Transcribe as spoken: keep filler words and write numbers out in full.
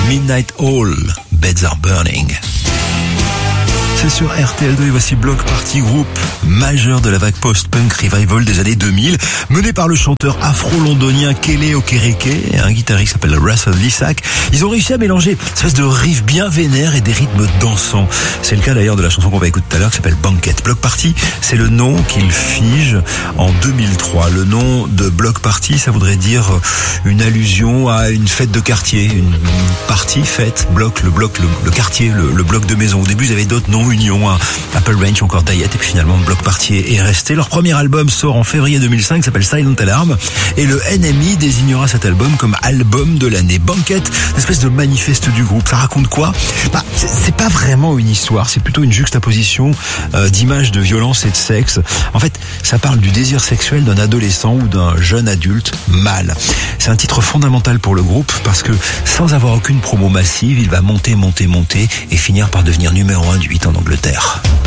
Midnight Oil, Beds Are Burning. C'est sur R T L deux et voici Bloc Party, groupe majeur de la vague post-punk revival des années deux mille, mené par le chanteur afro-londonien Kele Okereke et un guitariste qui s'appelle Russell Lissack. Ils ont réussi à mélanger une espèce de riff bien vénère et des rythmes dansants. C'est le cas d'ailleurs de la chanson qu'on va écouter tout à l'heure qui s'appelle Banquet. Bloc Party, c'est le nom qu'il fige en deux mille trois. Le nom de Bloc Party, ça voudrait dire une allusion à une fête de quartier, une partie fête, bloc, le bloc, le, le quartier, le, le bloc de maison. Au début, ils avaient d'autres noms, Union, hein, Apple Range, encore Diet, et puis finalement Bloc Party est resté. Leur premier album sort en février deux mille cinq, s'appelle Silent Alarm, et le N M I désignera cet album comme album de l'année. Banquet, une espèce de manifeste du groupe. Ça raconte quoi? Bah, c'est, c'est pas vraiment une histoire, c'est plutôt une juxtaposition euh, d'images de violence et de sexe. En fait, ça parle du désir sexuel d'un adolescent ou d'un jeune adulte mâle. C'est un titre fondamental pour le groupe parce que sans avoir aucune promo massive, il va monter, monter, monter et finir par devenir numéro un du hit en Angleterre.